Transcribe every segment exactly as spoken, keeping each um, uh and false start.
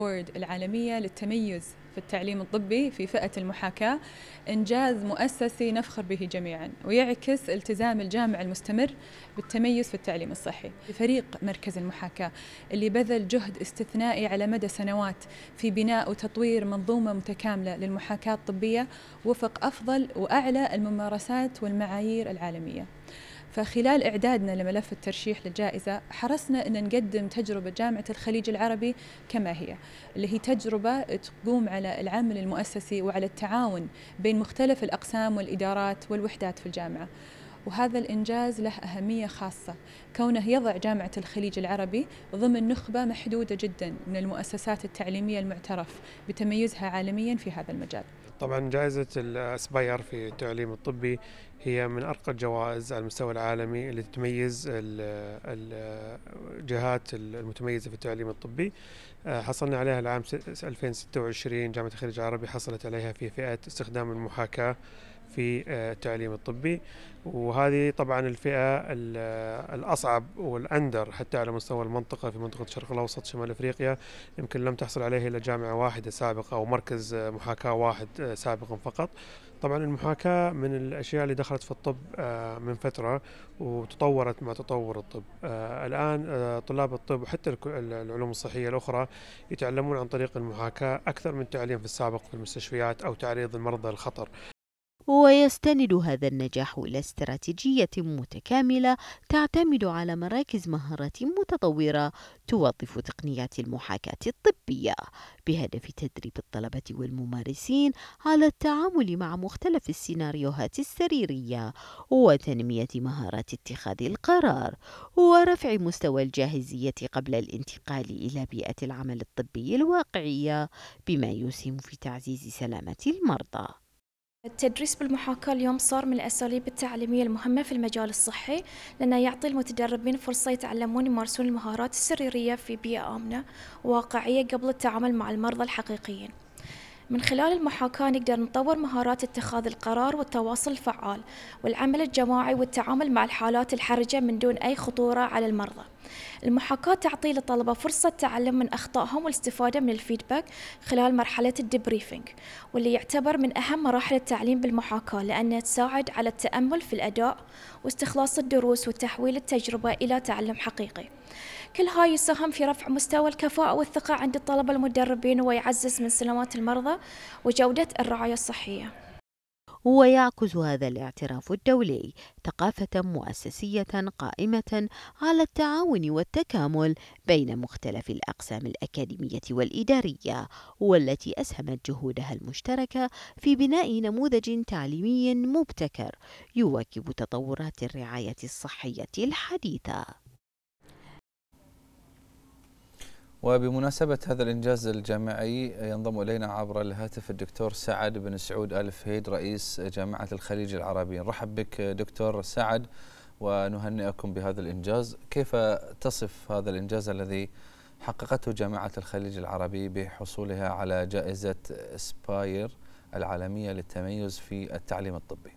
الأورد العالمية للتميز في التعليم الطبي في فئة المحاكاة إنجاز مؤسسي نفخر به جميعاً، ويعكس التزام الجامعة المستمر بالتميز في التعليم الصحي. فريق مركز المحاكاة اللي بذل جهد استثنائي على مدى سنوات في بناء وتطوير منظومة متكاملة للمحاكاة الطبية وفق أفضل وأعلى الممارسات والمعايير العالمية. فخلال إعدادنا لملف الترشيح للجائزة حرصنا أن نقدم تجربة جامعة الخليج العربي كما هي، اللي هي تجربة تقوم على العمل المؤسسي وعلى التعاون بين مختلف الأقسام والإدارات والوحدات في الجامعة. وهذا الإنجاز له أهمية خاصة كونه يضع جامعة الخليج العربي ضمن نخبة محدودة جدا من المؤسسات التعليمية المعترف بتميزها عالميا في هذا المجال. طبعا جائزة الأسباير في التعليم الطبي هي من أرقى الجوائز على المستوى العالمي اللي تميز الجهات المتميزة في التعليم الطبي. حصلنا عليها العام ألفين وستة وعشرين، جامعة الخليج العربي حصلت عليها في فئة استخدام المحاكاة في التعليم الطبي، وهذه طبعا الفئة الأصعب والأندر حتى على مستوى المنطقة، في منطقة الشرق الأوسط شمال أفريقيا يمكن لم تحصل عليه إلا جامعة واحدة سابقة أو مركز محاكاة واحد سابقا فقط. طبعا المحاكاة من الأشياء اللي دخلت في الطب من فترة وتطورت مع تطور الطب. الآن طلاب الطب وحتى العلوم الصحية الأخرى يتعلمون عن طريق المحاكاة أكثر من التعليم في السابق في المستشفيات أو تعريض المرضى للخطر. ويستند هذا النجاح إلى استراتيجية متكاملة تعتمد على مراكز مهارات متطورة توظف تقنيات المحاكاة الطبية بهدف تدريب الطلبة والممارسين على التعامل مع مختلف السيناريوهات السريرية وتنمية مهارات اتخاذ القرار ورفع مستوى الجاهزية قبل الانتقال إلى بيئة العمل الطبي الواقعية، بما يسهم في تعزيز سلامة المرضى. التدريس بالمحاكاة اليوم صار من الأساليب التعليمية المهمة في المجال الصحي، لأنه يعطي المتدربين فرصة يتعلمون يمارسون المهارات السريرية في بيئة آمنة وواقعية قبل التعامل مع المرضى الحقيقيين. من خلال المحاكاة نقدر نطور مهارات اتخاذ القرار والتواصل الفعال والعمل الجماعي والتعامل مع الحالات الحرجة من دون أي خطورة على المرضى. المحاكاة تعطي للطلبة فرصة تعلم من أخطائهم والاستفادة من الفيدباك خلال مرحلة الديبريفينج، واللي يعتبر من أهم مراحل التعليم بالمحاكاة لأنها تساعد على التأمل في الأداء واستخلاص الدروس وتحويل التجربة إلى تعلم حقيقي. كل هاي يساهم في رفع مستوى الكفاءة والثقة عند الطلبة المدربين ويعزز من سلامات المرضى وجودة الرعاية الصحية. ويعكس هذا الاعتراف الدولي ثقافة مؤسسية قائمة على التعاون والتكامل بين مختلف الأقسام الأكاديمية والإدارية، والتي أسهمت جهودها المشتركة في بناء نموذج تعليمي مبتكر يواكب تطورات الرعاية الصحية الحديثة. وبمناسبة هذا الإنجاز الجامعي ينضم إلينا عبر الهاتف الدكتور سعد بن سعود آل فهيد رئيس جامعة الخليج العربي. نرحب بك دكتور سعد ونهنئكم بهذا الإنجاز. كيف تصف هذا الإنجاز الذي حققته جامعة الخليج العربي بحصولها على جائزة اسباير العالمية للتميز في التعليم الطبي؟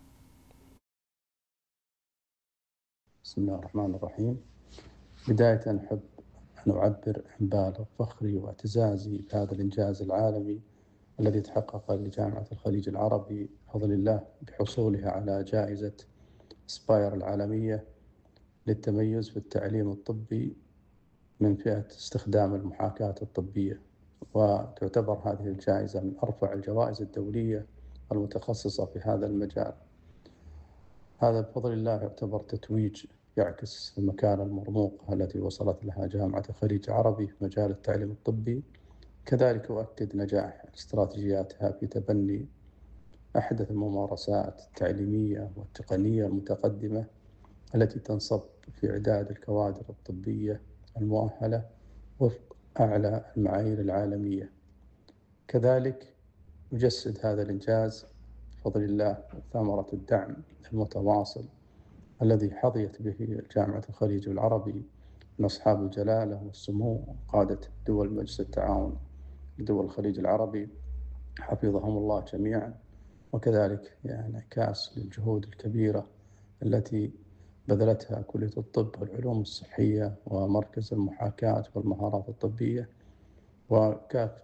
بسم الله الرحمن الرحيم. بداية أحب أن أعبر عن بالغ فخري واعتزازي بهذا الإنجاز العالمي الذي تحقق لجامعة الخليج العربي بفضل الله بحصولها على جائزة اسباير العالمية للتميز في التعليم الطبي من فئة استخدام المحاكاة الطبية، وتعتبر هذه الجائزة من أرفع الجوائز الدولية المتخصصة في هذا المجال. هذا بفضل الله يعتبر تتويج يعكس المكانة المرموقة التي وصلت لها جامعة الخليج العربي في مجال التعليم الطبي. كذلك يؤكد نجاح استراتيجياتها في تبني أحدث الممارسات التعليمية والتقنية المتقدمة التي تنصب في إعداد الكوادر الطبية المؤهلة وفق أعلى المعايير العالمية. كذلك يجسد هذا الإنجاز بفضل الله ثمرة الدعم المتواصل الذي حظيت به جامعة الخليج العربي من أصحاب الجلالة والسمو قادة دول مجلس التعاون لدول الخليج العربي حفظهم الله جميعا، وكذلك يعني انعكاس للجهود الكبيرة التي بذلتها كلية الطب والعلوم الصحية ومركز المحاكاة والمهارات الطبية وكافة